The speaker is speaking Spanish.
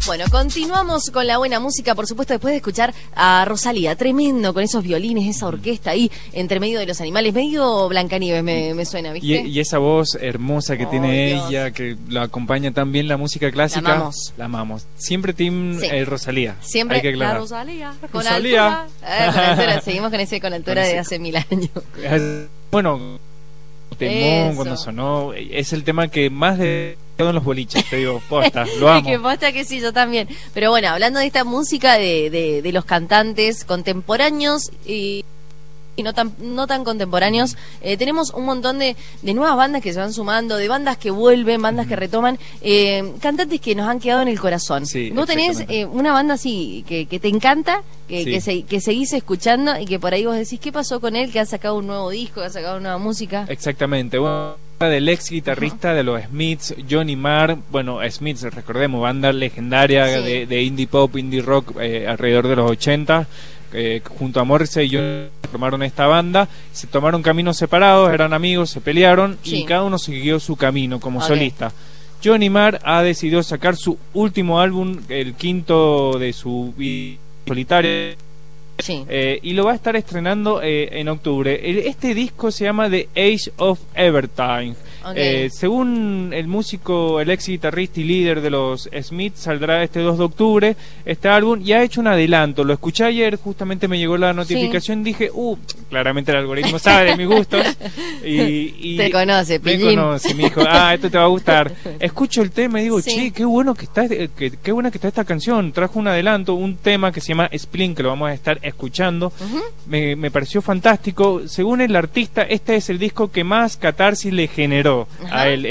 Bueno, continuamos con la buena música, por supuesto, después de escuchar a Rosalía, tremendo, con esos violines, esa orquesta ahí, entre medio de los animales, medio Blancanieves me suena, ¿viste? Y esa voz hermosa que tiene Dios. ella, que la acompaña tan bien la música clásica. La amamos. Siempre team Rosalía. Siempre hay que aclarar. la Rosalía. Con Rosalía. altura. Con altura. Seguimos con ese con altura de hace 1000 años. Bueno, temón, cuando sonó, es el tema que más de en los boliches, te digo, posta, lo amo. Que posta que sí, yo también. Pero bueno, hablando de esta música de los cantantes contemporáneos y no tan contemporáneos, tenemos un montón de nuevas bandas que se van sumando, de bandas que vuelven, bandas que retoman, cantantes que nos han quedado en el corazón. Sí, vos tenés una banda así que te encanta, que seguís escuchando y que por ahí vos decís, ¿qué pasó con él? Que ha sacado un nuevo disco, que ha sacado una nueva música. Exactamente, bueno, del ex guitarrista de los Smiths, Johnny Marr. Bueno, Smiths, recordemos, banda legendaria de indie pop, indie rock alrededor de los 80. Junto a Morrissey y Johnny formaron esta banda, se tomaron caminos separados, eran amigos, se pelearon y cada uno siguió su camino como solista. Johnny Marr ha decidido sacar su último álbum, el quinto de su vida solitaria. Y lo va a estar estrenando en octubre. Este disco se llama The Age of Evertime. Según el músico, el ex guitarrista y líder de los Smiths, saldrá este 2 de octubre este álbum y ha hecho un adelanto. Lo escuché ayer, justamente me llegó la notificación, dije, claramente el algoritmo sabe de mis gustos y te conoce, Pillín. Me conoce, me dijo, esto te va a gustar. Escucho el tema y digo, che, qué bueno que está, qué buena que está esta canción. Trajo un adelanto, un tema que se llama Splin, que lo vamos a estar escuchando. Me pareció fantástico. Según el artista, este es el disco que más catarsis le generó a él